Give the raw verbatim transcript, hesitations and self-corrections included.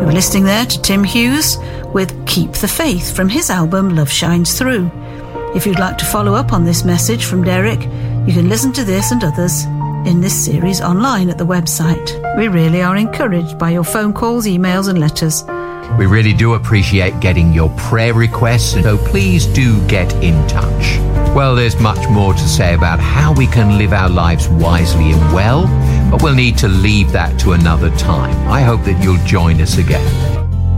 We're listening there to Tim Hughes with Keep the Faith from his album Love Shines Through. If you'd like to follow up on this message from Derek, you can listen to this and others in this series online at the website. We really are encouraged by your phone calls, emails and letters. We really do appreciate getting your prayer requests, so please do get in touch. Well, there's much more to say about how we can live our lives wisely and well, but we'll need to leave that to another time. I hope that you'll join us again.